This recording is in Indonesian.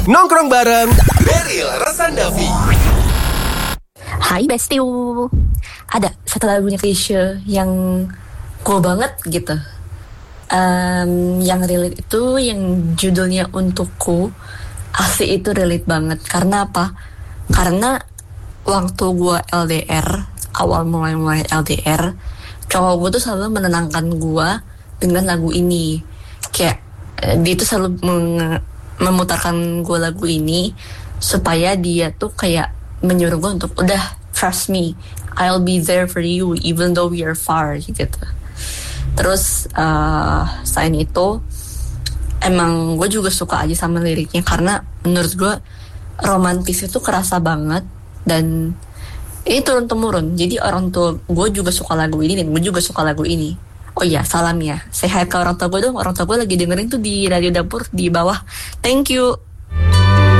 Nongkrong bareng Beril Rasandavi. Hai Bestiu. Ada satu lagunya Chrisye yang cool banget gitu. Yang relate itu yang judulnya Untukku. Asli itu relate banget. Karena apa? Karena waktu gue LDR, awal mulai LDR, cowok gue tuh selalu menenangkan gue dengan lagu ini. Kayak dia tuh selalu memutarkan gue lagu ini supaya dia tuh kayak menyuruh gue untuk udah trust me, I'll be there for you even though we are far gitu. Terus selain itu emang gue juga suka aja sama liriknya karena menurut gue romantis itu kerasa banget dan ini turun temurun. Jadi orang tua gue juga suka lagu ini dan gue juga suka lagu ini. Oh iya, salam ya. Say hi ke orang tua gue dong. Orang tua gue lagi dengerin tuh di radio dapur di bawah. Thank you.